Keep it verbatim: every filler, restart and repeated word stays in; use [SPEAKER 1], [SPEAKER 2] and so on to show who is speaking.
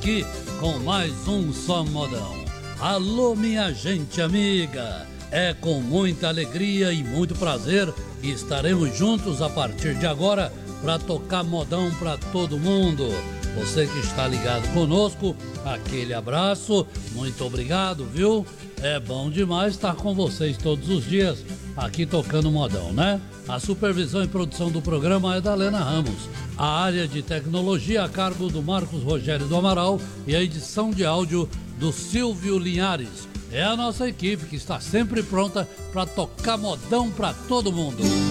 [SPEAKER 1] aqui com mais um Só Modão. Alô, minha gente amiga, é com muita alegria e muito prazer que estaremos juntos a partir de agora para tocar modão para todo mundo. Você que está ligado conosco, aquele abraço, muito obrigado, viu? É bom demais estar com vocês todos os dias aqui tocando modão, né? A supervisão e produção do programa é da Lena Ramos. A área de tecnologia a cargo do Marcos Rogério do Amaral e a edição de áudio do Silvio Linhares. É a nossa equipe que está sempre pronta para tocar modão para todo mundo.